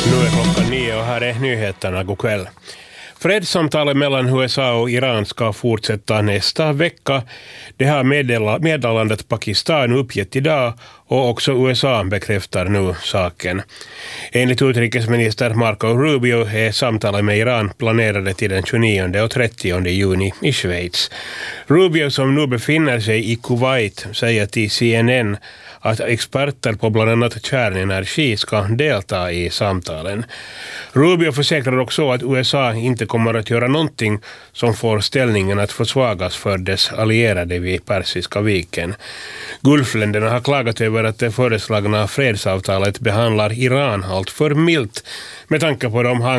Nu är klockan 9 och här är nyheterna. God kväll. Fredssamtalet mellan USA och Iran ska fortsätta nästa vecka. Det har meddelandet Pakistan uppgett idag och också USA bekräftar nu saken. Enligt utrikesminister Marco Rubio är samtalet med Iran planerade till den 29 och 30 juni i Schweiz. Rubio, som nu befinner sig i Kuwait, säger till CNN att experter på bland annat kärnenergi ska delta i samtalen. Rubio försäkrar också att USA inte kommer att göra någonting som får ställningen att försvagas för dess allierade vid Persiska viken. Gulfländerna har klagat över att det föreslagna fredsavtalet behandlar Iran allt för milt med tanke på de